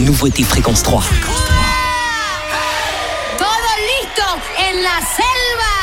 Nouveauté Fréquence 3. ¡Todo listo en la selva!